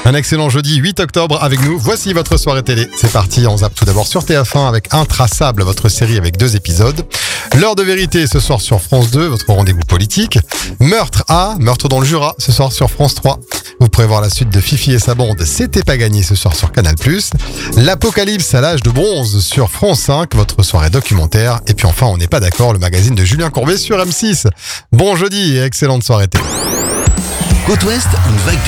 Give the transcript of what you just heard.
Un excellent jeudi 8 octobre avec nous. Voici votre soirée télé. C'est parti, on zappe tout d'abord sur TF1 avec Intraçable, votre série avec 2 épisodes. L'heure de vérité ce soir sur France 2, votre rendez-vous politique. Meurtre dans le Jura ce soir sur France 3. Vous pourrez voir la suite de Fifi et sa bande, C'était pas gagné ce soir sur Canal+. L'Apocalypse à l'âge de bronze sur France 5, votre soirée documentaire. Et puis enfin, on n'est pas d'accord, le magazine de Julien Courbet sur M6. Bon jeudi et excellente soirée télé. Côte Ouest, une vague